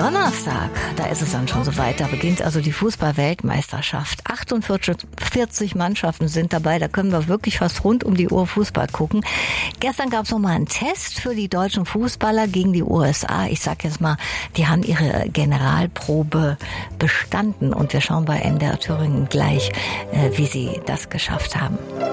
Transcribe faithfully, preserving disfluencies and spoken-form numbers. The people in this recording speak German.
Donnerstag, da ist es dann schon soweit, da beginnt also die Fußball-Weltmeisterschaft. achtundvierzig Mannschaften sind dabei, da können wir wirklich fast rund um die Uhr Fußball gucken. Gestern gab es nochmal einen Test für die deutschen Fußballer gegen die U S A. Ich sag jetzt mal, die haben ihre Generalprobe bestanden und wir schauen bei M D R Thüringen gleich, wie sie das geschafft haben.